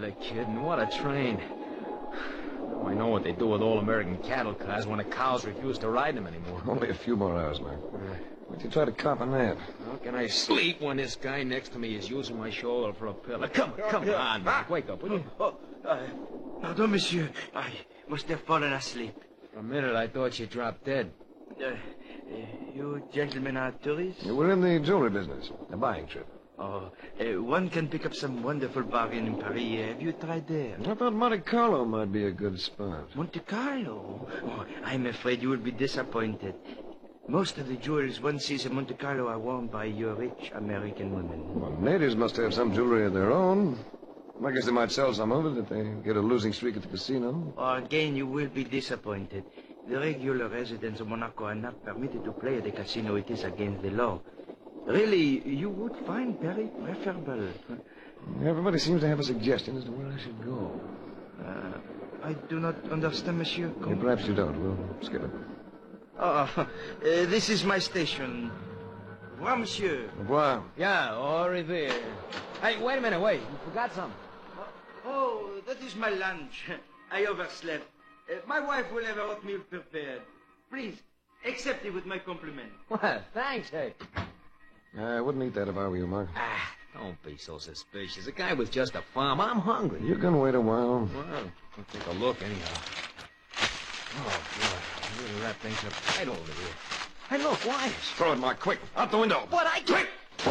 the kid, and what a train. Now I know what they do with all American cattle cars when the cows refuse to ride them anymore. Only a few more hours, Mark. Why'd you try to cop a nap? How can I sleep when this guy next to me is using my shoulder for a pillow? Come on, Mike. Wake up, will you? Pardon, monsieur. I must have fallen asleep. For a minute, I thought you dropped dead. You gentlemen are tourists? We're in the jewelry business. A buying trip. Oh, one can pick up some wonderful bargain in Paris. Have you tried there? I thought Monte Carlo might be a good spot. Monte Carlo? Oh, I'm afraid you will be disappointed. Most of the jewels one sees in Monte Carlo are worn by your rich American women. Well, natives must have some jewelry of their own. I guess they might sell some of it if they get a losing streak at the casino. Again, you will be disappointed. The regular residents of Monaco are not permitted to play at the casino. It is against the law. Really, you would find very preferable. Everybody seems to have a suggestion as to where I should go. I do not understand, monsieur. Perhaps you don't. We'll skip it. This is my station. Au revoir, monsieur. Au revoir. Yeah, au revoir. Hey, wait a minute, wait. You forgot something. Oh, that is my lunch. I overslept. My wife will have a hot meal prepared. Please, accept it with my compliment. Well, thanks, hey. I wouldn't eat that if I were you, Mark. Don't be so suspicious. The guy was just a farm. I'm hungry. You can wait a while. Well, we'll take a look anyhow. Oh, boy. I really wrap things up tight over here. Hey, look, wires. Throw it, Mark, quick. Out the window. But I can't.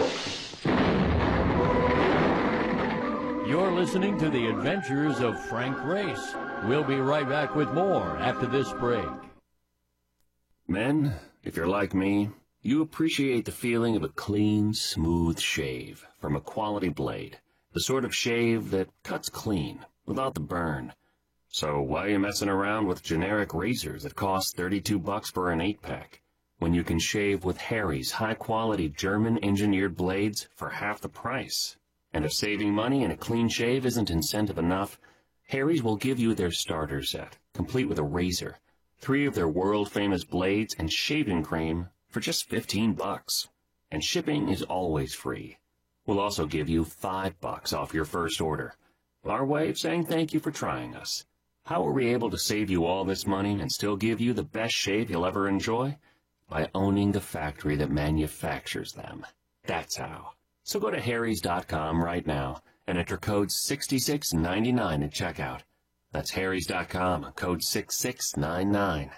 You're listening to The Adventures of Frank Race. We'll be right back with more after this break. Men, if you're like me, you appreciate the feeling of a clean, smooth shave from a quality blade. The sort of shave that cuts clean, without the burn. So why are you messing around with generic razors that cost $32 for an 8-pack, when you can shave with Harry's high-quality German-engineered blades for half the price? And if saving money and a clean shave isn't incentive enough, Harry's will give you their starter set, complete with a razor, 3 of their world-famous blades, and shaving cream for just $15. And shipping is always free. We'll also give you $5 off your first order. Our way of saying thank you for trying us. How are we able to save you all this money and still give you the best shave you'll ever enjoy? By owning the factory that manufactures them. That's how. So go to harrys.com right now and enter code 6699 at checkout. That's harrys.com, code 6699.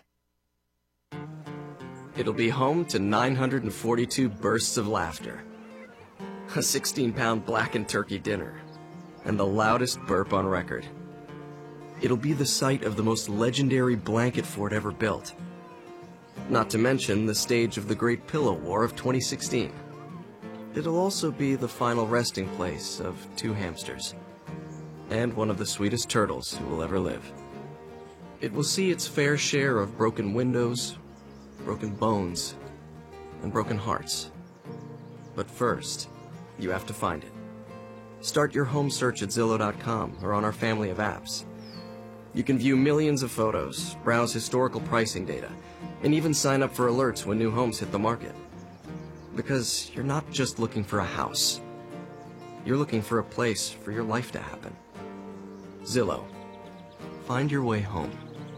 It'll be home to 942 bursts of laughter, a 16-pound blackened turkey dinner, and the loudest burp on record. It'll be the site of the most legendary blanket fort ever built, not to mention the stage of the Great Pillow War of 2016. It'll also be the final resting place of 2 hamsters, and one of the sweetest turtles who will ever live. It will see its fair share of broken windows, broken bones, and broken hearts. But first, you have to find it. Start your home search at Zillow.com or on our family of apps. You can view millions of photos, browse historical pricing data, and even sign up for alerts when new homes hit the market. Because you're not just looking for a house. You're looking for a place for your life to happen. Zillow. Find your way home.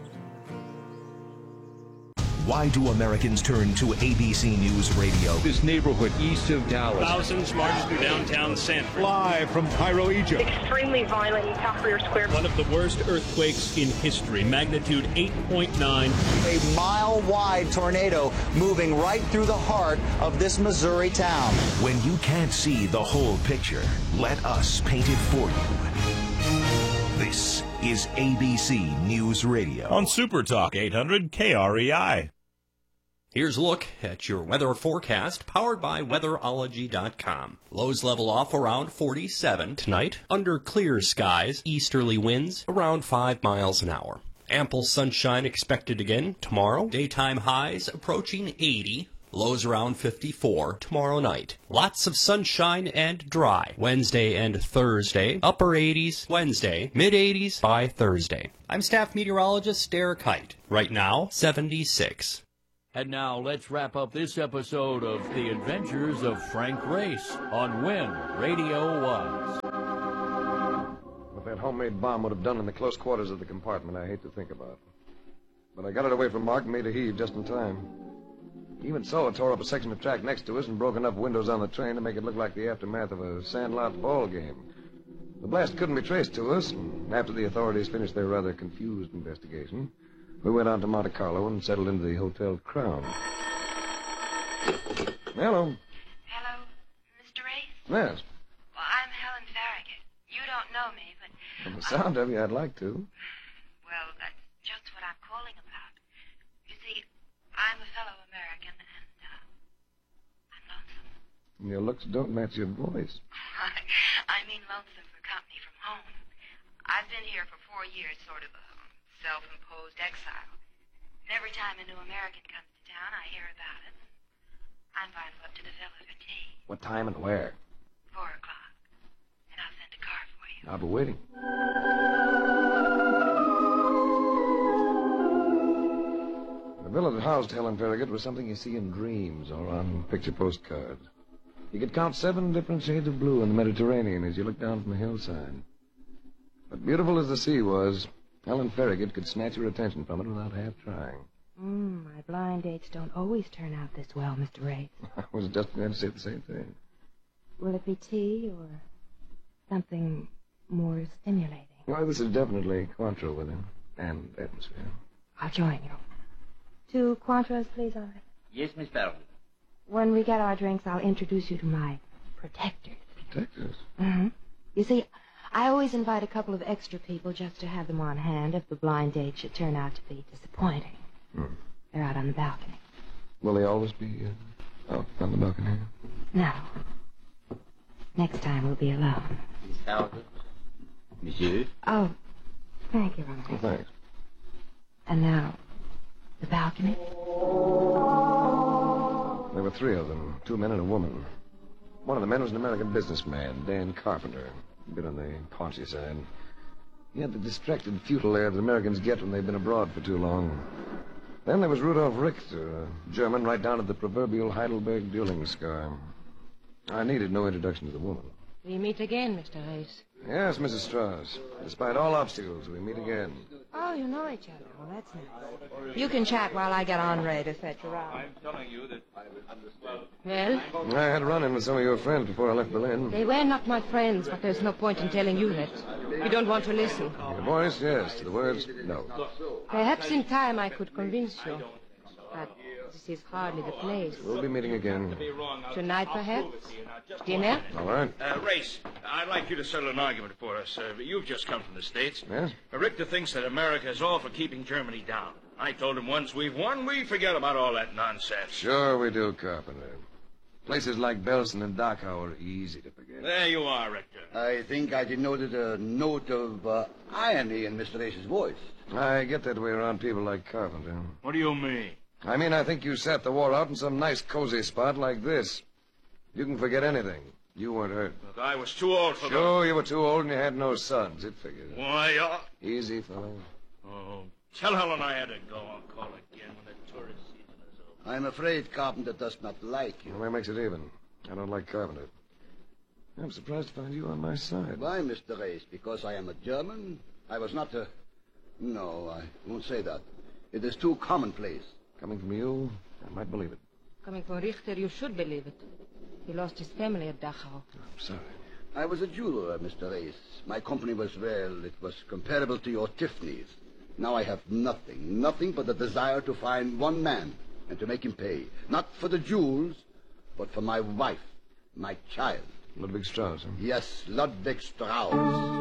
Why do Americans turn to ABC News Radio? This neighborhood east of Dallas. Thousands march through downtown Sanford. Live from Cairo, Egypt. Extremely violent in Tahrir Square. One of the worst earthquakes in history, magnitude 8.9. A mile-wide tornado moving right through the heart of this Missouri town. When you can't see the whole picture, let us paint it for you. This is ABC News Radio. On Super Talk 800 KREI. Here's a look at your weather forecast, powered by weatherology.com. Lows level off around 47 tonight. Under clear skies, easterly winds around 5 miles an hour. Ample sunshine expected again tomorrow. Daytime highs approaching 80. Lows around 54 tomorrow night. Lots of sunshine and dry Wednesday and Thursday. Upper 80s Wednesday, mid 80s by Thursday. I'm staff meteorologist Derek Height. Right now, 76. And now let's wrap up this episode of The Adventures of Frank Race on When Radio Was. With that homemade bomb would have done in the close quarters of the compartment, I hate to think about. But I got it away from Mark and made a heave just in time. Even so, it tore up a section of track next to us and broke enough windows on the train to make it look like the aftermath of a sandlot ball game. The blast couldn't be traced to us, and after the authorities finished their rather confused investigation, we went on to Monte Carlo and settled into the Hotel Crown. Hello. Hello, Mr. Race? Yes. Well, I'm Helen Farragut. You don't know me, but... From the sound of you, I'd like to. Well, that's just what I'm calling about. You see, I'm a fellow American, and I'm lonesome. Your looks don't match your voice. I mean lonesome for company from home. I've been here for 4 years, sort of a self-imposed exile. And every time a new American comes to town, I hear about it. I invite him up to the villa for tea. What time and where? 4 o'clock. And I'll send a car for you. I'll be waiting. The villa that housed Helen Farragut was something you see in dreams or on picture postcards. You could count 7 different shades of blue in the Mediterranean as you looked down from the hillside. But beautiful as the sea was, Helen Farragut could snatch your attention from it without half trying. My blind dates don't always turn out this well, Mr. Race. I was just going to say the same thing. Will it be tea or something more stimulating? Well, this is definitely Cointreau with him, and atmosphere. I'll join you. 2 Cointreaus, please, all right? Yes, Miss Farragut. When we get our drinks, I'll introduce you to my protectors. Protectors? Mm-hmm. You see, I always invite a couple of extra people just to have them on hand if the blind date should turn out to be disappointing. They're out on the balcony. Will they always be out on the balcony? No. Next time we'll be alone. Miss Farragut. Monsieur? Oh, thank you, Ronald. Well, thanks. And now, the balcony? There were 3 of them, 2 men and a woman. One of the men was an American businessman, Dan Carpenter, a bit on the paunchy side. He had the distracted, futile air that Americans get when they've been abroad for too long. Then there was Rudolf Richter, a German right down to the proverbial Heidelberg dueling scar. I needed no introduction to the woman. We meet again, Mr. Race. Yes, Mrs. Strauss. Despite all obstacles, we meet again. Oh, you know each other. Well, that's nice. You can chat while I get Henri to fetch her out. I'm telling you that I would understand. Well? I had a run-in with some of your friends before I left Berlin. They were not my friends, but there's no point in telling you that. You don't want to listen. The voice, yes. The words, no. Perhaps in time I could convince you. But this is hardly the place. We'll be meeting again. Tonight, perhaps? Dinner? All right. Race, I'd like you to settle an argument for us. You've just come from the States. Yes? Richter thinks that America is all for keeping Germany down. I told him once we've won, we forget about all that nonsense. Sure we do, Carpenter. Places like Belsen and Dachau are easy to forget. There you are, Richter. I think I denoted a note of irony in Mr. Ace's voice. I get that way around people like Carpenter. What do you mean? I mean, I think you sat the war out in some nice, cozy spot like this. You can forget anything. You weren't hurt. Look, I was too old for that. Sure, you were too old and you had no sons. It figured. Why, Easy, fellow. Oh, tell Helen I had to go. I'll call again when the tourist season is over. I'm afraid Carpenter does not like you. Well, that makes it even. I don't like Carpenter. I'm surprised to find you on my side. Why, Mr. Race? Because I am a German? I was not a... No, I won't say that. It is too commonplace. Coming from you, I might believe it. Coming from Richter, you should believe it. He lost his family at Dachau. I'm sorry. I was a jeweler, Mr. Race. My company was, well, it was comparable to your Tiffany's. Now I have nothing but the desire to find one man and to make him pay. Not for the jewels, but for my wife, my child. Ludwig Strauss, huh? Yes, Ludwig Strauss.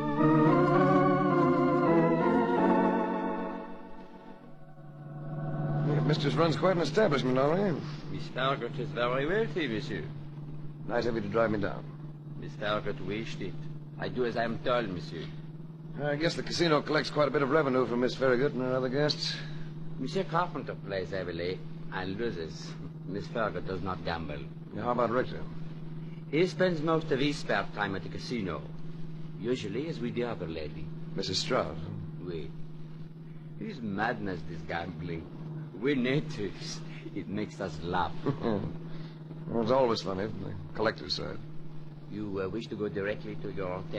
Mistress runs quite an establishment, all right. Miss Farragut is very wealthy, monsieur. Nice of you to drive me down. Miss Farragut wished it. I do as I am told, monsieur. I guess the casino collects quite a bit of revenue from Miss Farragut and her other guests. Monsieur Carpenter plays heavily and loses. Miss Farragut does not gamble. Now, how about Richter? He spends most of his spare time at the casino. Usually is with the other lady. Mrs. Strauss? Oui. It is madness, this gambling. We're natives. It makes us laugh. Well, it's always funny from the collector's side. You wish to go directly to your hotel?